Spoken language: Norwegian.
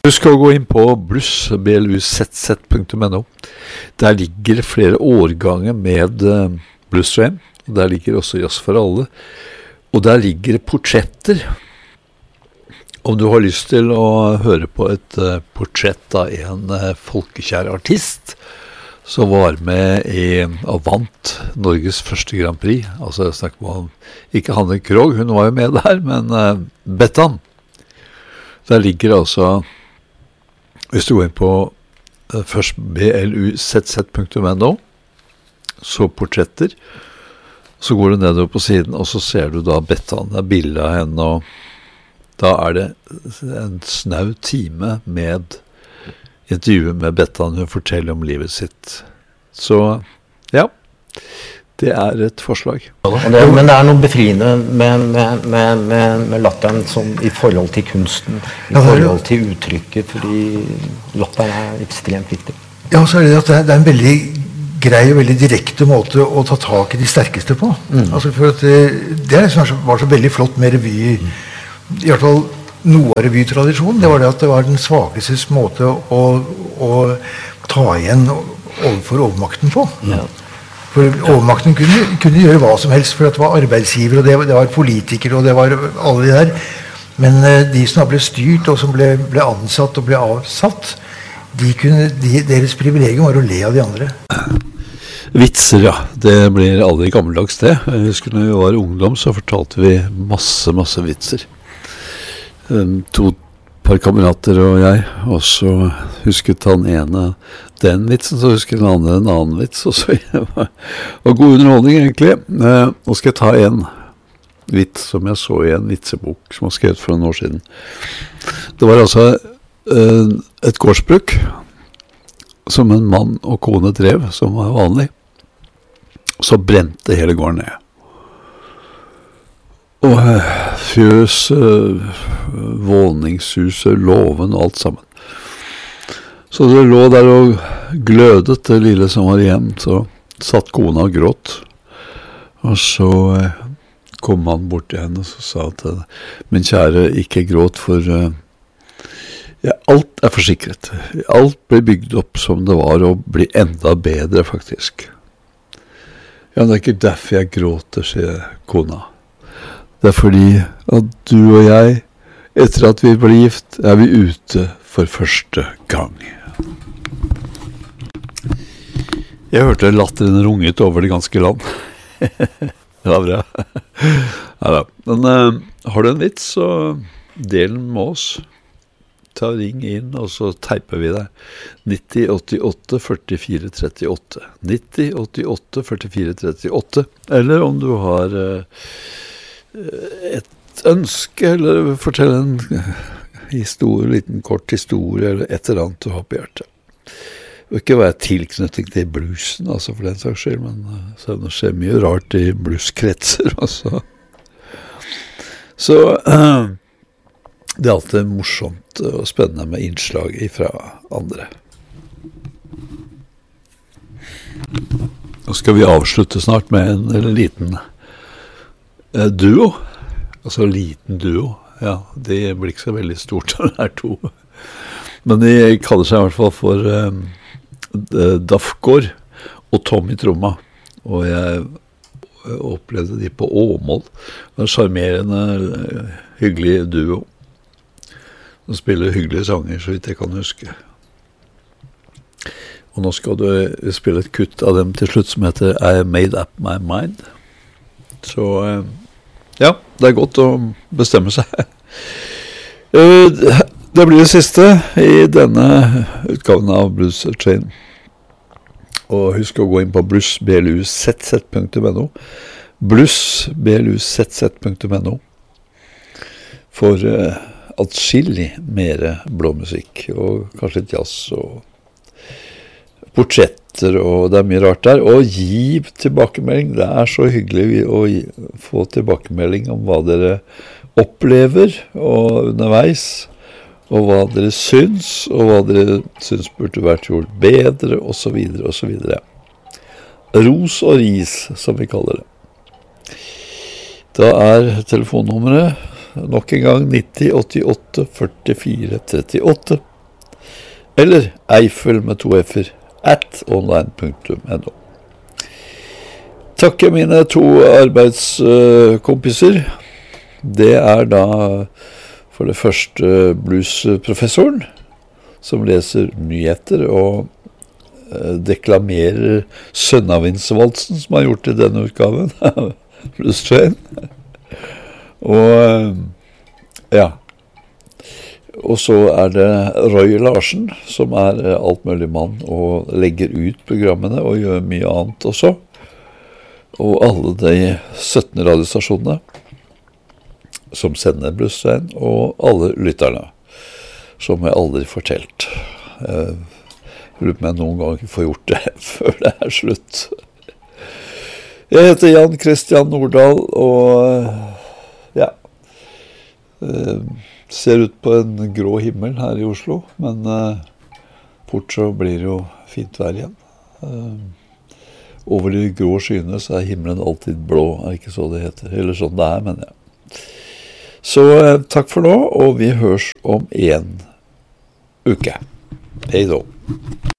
Husk å gå inn på blues.no. Der ligger flere årganger med Blues Train. Der ligger også Jazz for alle. Og der ligger portretter. Om du har lyst til å høre på et portrett av en folkekjær artist som var med og vant Norges første Grand Prix. Altså jeg snakker om, ikke Hanne Krogh, hun var jo med der, men Bettan. Der ligger altså, hvis du går inn på først bluzz.no, så portretter, så går du nedover på siden, og så ser du da Bettan, det bildet av henne, og da det en snau time med intervjuet med Bettan, hun forteller om livet sitt. Så, ja, det et forslag. Men det noe befriende med latteren som i forhold til kunsten, i forhold til uttrykket, fordi latteren ekstremt viktig. Ja, så det at det en veldig grei og veldig direkte måte å ta tak i de sterkeste på. Altså for at det liksom var så veldig flott med revy, i hvert fall noe av revytradisjonen, det var det at det var den svakestes måte å ta igjen overfor overmakten på. Ja. For overmakten kunne gjøre hva som helst, for at det var arbeidsgiver, og det var politikere, og det var alle de der. Men de som ble styrt, og som ble ansatt og ble avsatt, deres privilegium var å le av de andre. Vitser, ja. Det blir aldri gammeldags det. Jeg husker når vi var ungdom, så fortalte vi masse vitser. Par kamerater og jeg, og så husket han ene den vitsen, så husket den andre en annen vits, og så var god underholdning egentlig. Nå skal jeg ta en vits som jeg så i en vitsebok som var skrevet for noen år siden. Det var altså et gårdsbruk som en mann og kone drev, som var vanlig. Så brente hele gården ned. Og fjøs, våningshuset, låven og alt sammen. Så det lå der og glødet det lille som var igjen, så satt kona og gråt. Og så kom han bort til henne og sa til min kjære, ikke gråt, for alt forsikret. Alt ble bygd opp som det var, og blir enda bedre faktisk. Ja, det ikke derfor jeg gråter, sier kona. Det fordi at du og jeg, etter at vi ble gift, vi ute for første gang. Jeg hørte latteren runget over det ganske land. Det var bra. Ja, men har du en vits, så del den med oss. Ta ring inn, og så teiper vi deg. 9088 44 38. 9088 44 38. Eller om du har et ønske, eller fortelle en historie, liten kort historie, eller et eller annet du har på hjertet. Det vil ikke være tilknytning til bluesen, altså for den saks skyld, men så det skjer mye rart i blueskretser, altså. Så det alltid morsomt og spennende med innslag fra andre. Nå skal vi avslutte snart med en liten duo. Altså liten duo. Ja, det blir ikke så veldig stort når det to. Men de kaller seg i hvert fall for Dafgård og Tommy Tromma. Og jeg opplevde de på Åmål. En charmerende, hyggelig duo. De spiller hyggelige sanger, så vidt jeg kan huske. Og nå skal du spille et kutt av dem til slutt som heter I Made Up My Mind. Så ja, det godt å bestemme seg. Det blir det siste i denne utgaven av Blues Train. Og husk å gå inn på bluzz.no. Bluzz.no for atskillig mer blåmusikk, og kanskje litt jazz og portretter, og det mye rart der. Og gi tilbakemelding. Det så hyggelig å få tilbakemelding om hva dere opplever og underveis, og hva dere syns, og hva dere syns burde vært gjort bedre, og så videre, og så videre. Ros og ris, som vi kaller det. Da telefonnummeret nok en gang 9088 44 38. eller Eiffel med 2 f-er @online.no. Takke mine 2 arbeidskompiser. Det da for det første bluesprofessoren, som leser nyheter og deklamerer Sønnavindsvalsen, som har gjort i denne utgaven, Blues Train. Og ja, og så det Roy Larsen, som alt mulig mann, og legger ut programmene, og gjør mye annet også. Og alle de 17 radiostasjonene som sender Blues Train, og alle lytterne, som jeg aldri fortalt. Jeg lurer på om jeg noen gang får gjort det før det slutt. Jeg heter Jan Christian Nordahl, og ja, ser ut på en grå himmel her i Oslo, men fort så blir det jo fint vær igjen. Over de grå skyene så himmelen alltid blå, ikke så det heter, eller sånn det mener jeg. Så takk for nå, og vi høres om 1 uke. Hei då.